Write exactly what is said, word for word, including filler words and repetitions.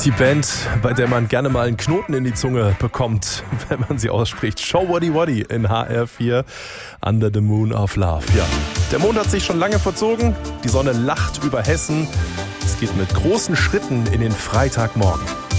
Die Band, bei der man gerne mal einen Knoten in die Zunge bekommt, wenn man sie ausspricht. Show Waddy Waddy in H R vier, Under the Moon of Love. Ja, der Mond hat sich schon lange verzogen, die Sonne lacht über Hessen. Es geht mit großen Schritten in den Freitagmorgen.